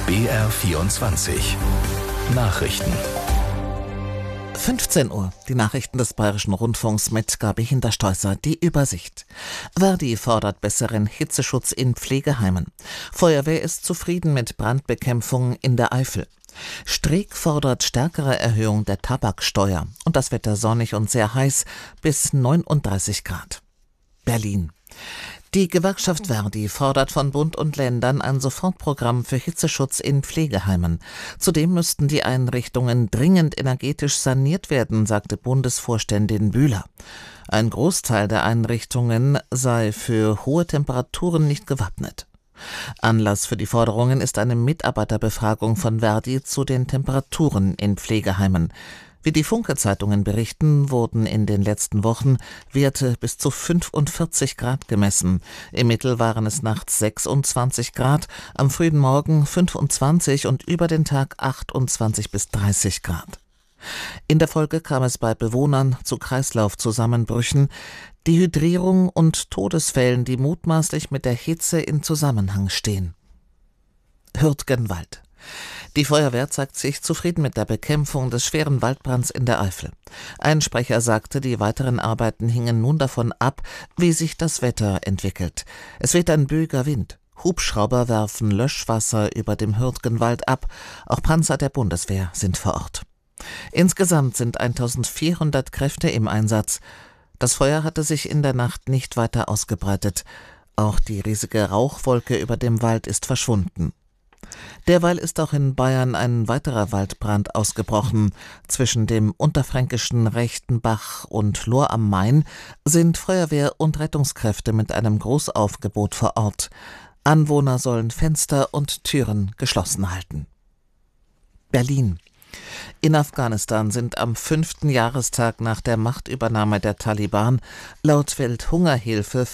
BR24 Nachrichten. 15 Uhr, die Nachrichten des Bayerischen Rundfunks mit Gabi Hinterstoißer. Die Übersicht. Verdi fordert besseren Hitzeschutz in Pflegeheimen. Feuerwehr ist zufrieden mit Brandbekämpfung in der Eifel. Streeck fordert stärkere Erhöhung der Tabaksteuer. Und das Wetter sonnig und sehr heiß bis 39 Grad. Berlin. Die Gewerkschaft Verdi fordert von Bund und Ländern ein Sofortprogramm für Hitzeschutz in Pflegeheimen. Zudem müssten die Einrichtungen dringend energetisch saniert werden, sagte Bundesvorständin Bühler. Ein Großteil der Einrichtungen sei für hohe Temperaturen nicht gewappnet. Anlass für die Forderungen ist eine Mitarbeiterbefragung von Verdi zu den Temperaturen in Pflegeheimen. Wie die Funke-Zeitungen berichten, wurden in den letzten Wochen Werte bis zu 45 Grad gemessen. Im Mittel waren es nachts 26 Grad, am frühen Morgen 25 und über den Tag 28 bis 30 Grad. In der Folge kam es bei Bewohnern zu Kreislaufzusammenbrüchen, Dehydrierung und Todesfällen, die mutmaßlich mit der Hitze in Zusammenhang stehen. Hürtgenwald. Die Feuerwehr zeigt sich zufrieden mit der Bekämpfung des schweren Waldbrands in der Eifel. Ein Sprecher sagte, die weiteren Arbeiten hingen nun davon ab, wie sich das Wetter entwickelt. Es weht ein böiger Wind. Hubschrauber werfen Löschwasser über dem Hürtgenwald ab. Auch Panzer der Bundeswehr sind vor Ort. Insgesamt sind 1400 Kräfte im Einsatz. Das Feuer hatte sich in der Nacht nicht weiter ausgebreitet. Auch die riesige Rauchwolke über dem Wald ist verschwunden. Derweil ist auch in Bayern ein weiterer Waldbrand ausgebrochen. Zwischen dem unterfränkischen Rechtenbach und Lohr am Main sind Feuerwehr und Rettungskräfte mit einem Großaufgebot vor Ort. Anwohner sollen Fenster und Türen geschlossen halten. Berlin. In Afghanistan sind am 5. Jahrestag nach der Machtübernahme der Taliban laut Welthungerhilfe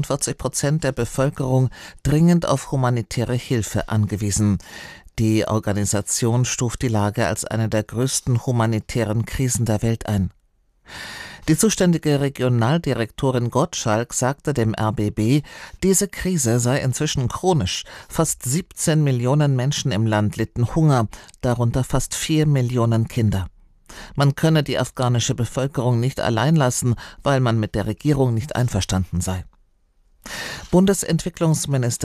45% der Bevölkerung dringend auf humanitäre Hilfe angewiesen. Die Organisation stuft die Lage als eine der größten humanitären Krisen der Welt ein. Die zuständige Regionaldirektorin Gottschalk sagte dem RBB, diese Krise sei inzwischen chronisch. Fast 17 Millionen Menschen im Land litten Hunger, darunter fast 4 Millionen Kinder. Man könne die afghanische Bevölkerung nicht allein lassen, weil man mit der Regierung nicht einverstanden sei. Bundesentwicklungsminister